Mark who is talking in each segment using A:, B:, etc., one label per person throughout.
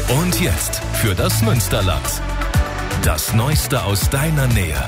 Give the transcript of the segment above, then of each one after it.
A: Und jetzt für das Münsterland. Das Neueste aus deiner Nähe.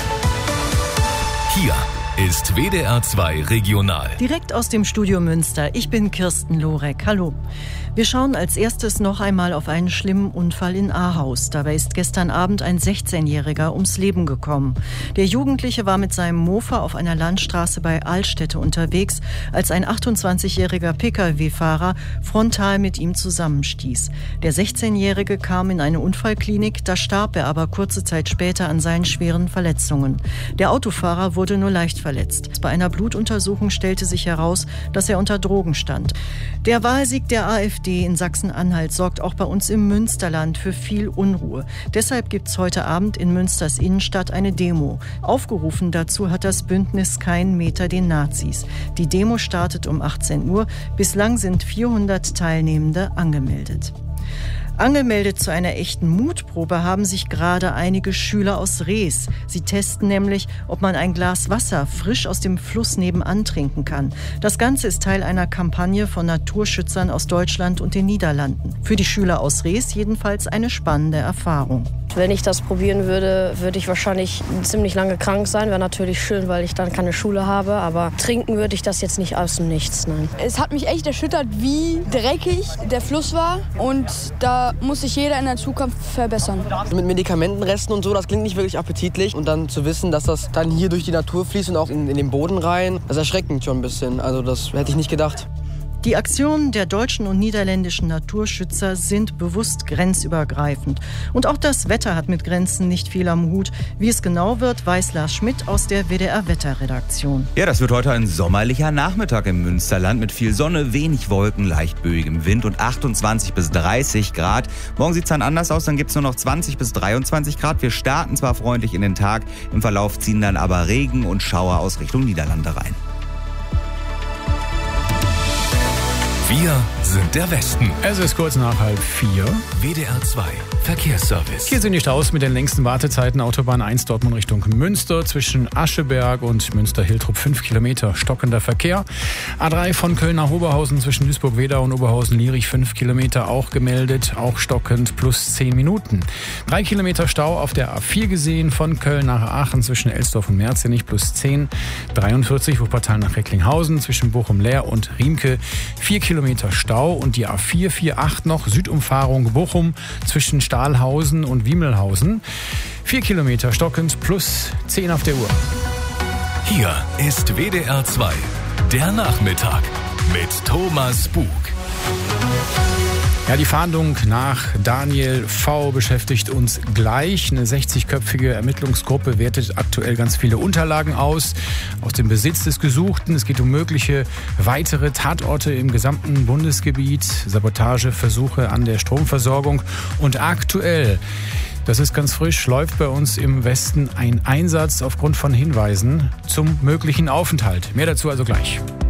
A: Hier ist WDR 2 Regional.
B: Direkt aus dem Studio Münster. Ich bin Kirsten Lorek. Hallo. Wir schauen als erstes noch einmal auf einen schlimmen Unfall in Ahaus. Dabei ist gestern Abend ein 16-Jähriger ums Leben gekommen. Der Jugendliche war mit seinem Mofa auf einer Landstraße bei Altstädte unterwegs, als ein 28-jähriger Pkw-Fahrer frontal mit ihm zusammenstieß. Der 16-Jährige kam in eine Unfallklinik, da starb er aber kurze Zeit später an seinen schweren Verletzungen. Der Autofahrer wurde nur leicht verletzt. Bei einer Blutuntersuchung stellte sich heraus, dass er unter Drogen stand. Der Wahlsieg der AfD in Sachsen-Anhalt sorgt auch bei uns im Münsterland für viel Unruhe. Deshalb gibt es heute Abend in Münsters Innenstadt eine Demo. Aufgerufen dazu hat das Bündnis Kein Meter den Nazis. Die Demo startet um 18 Uhr. Bislang sind 400 Teilnehmende angemeldet. Angemeldet zu einer echten Mutprobe haben sich gerade einige Schüler aus Rees. Sie testen nämlich, ob man ein Glas Wasser frisch aus dem Fluss nebenan trinken kann. Das Ganze ist Teil einer Kampagne von Naturschützern aus Deutschland und den Niederlanden. Für die Schüler aus Rees jedenfalls eine spannende Erfahrung.
C: Wenn ich das probieren würde, würde ich wahrscheinlich ziemlich lange krank sein. Wäre natürlich schön, weil ich dann keine Schule habe. Aber trinken würde ich das jetzt nicht aus dem Nichts, nein.
D: Es hat mich echt erschüttert, wie dreckig der Fluss war. Und da muss sich jeder in der Zukunft verbessern.
E: Mit Medikamentenresten und so, das klingt nicht wirklich appetitlich. Und dann zu wissen, dass das dann hier durch die Natur fließt und auch in den Boden rein, das ist erschreckend schon ein bisschen. Also das hätte ich nicht gedacht.
B: Die Aktionen der deutschen und niederländischen Naturschützer sind bewusst grenzübergreifend. Und auch das Wetter hat mit Grenzen nicht viel am Hut. Wie es genau wird, weiß Lars Schmidt aus der WDR-Wetterredaktion.
F: Ja, das wird heute ein sommerlicher Nachmittag im Münsterland mit viel Sonne, wenig Wolken, leicht böigem Wind und 28 bis 30 Grad. Morgen sieht es dann anders aus, dann gibt es nur noch 20 bis 23 Grad. Wir starten zwar freundlich in den Tag, im Verlauf ziehen dann aber Regen und Schauer aus Richtung Niederlande rein.
A: Wir sind der Westen.
G: Es ist kurz nach 3:30.
A: WDR 2 Verkehrsservice.
G: Hier sind die Staus mit den längsten Wartezeiten. Autobahn 1 Dortmund Richtung Münster zwischen Ascheberg und Münster-Hiltrup 5 Kilometer stockender Verkehr. A3 von Köln nach Oberhausen zwischen Duisburg-Wedau und Oberhausen-Lierich 5 Kilometer auch gemeldet, auch stockend plus 10 Minuten. 3 Kilometer Stau auf der A4 gesehen von Köln nach Aachen zwischen Elsdorf und Merzenich plus 10. 43 Wuppertal nach Recklinghausen zwischen Bochum-Leer und Riemke 4 Kilometer Stau und die A448 noch Südumfahrung Bochum zwischen Stahlhausen und Wiemelhausen. 4 Kilometer stockend plus 10 auf der Uhr.
A: Hier ist WDR 2, der Nachmittag mit Thomas Bug.
G: Ja, die Fahndung nach Daniel V. beschäftigt uns gleich. Eine 60-köpfige Ermittlungsgruppe wertet aktuell ganz viele Unterlagen aus dem Besitz des Gesuchten. Es geht um mögliche weitere Tatorte im gesamten Bundesgebiet, Sabotageversuche an der Stromversorgung. Und aktuell, das ist ganz frisch, läuft bei uns im Westen ein Einsatz aufgrund von Hinweisen zum möglichen Aufenthalt. Mehr dazu also gleich.